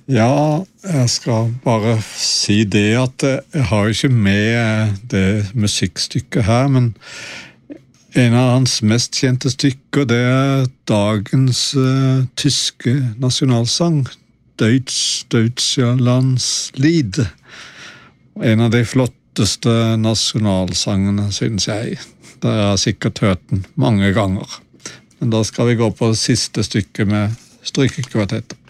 Ja, jeg skal bare si det at jeg har ikke med det musikkstykket her, men en av hans mest kjente stykker, det er dagens tyske nasjonalsang, Deutschlands Lied. En av de flotteste nasjonalsangene, synes jeg. Dere har sikkert hørt den mange ganger. Men da skal vi gå på siste stykke med strykekvartettet.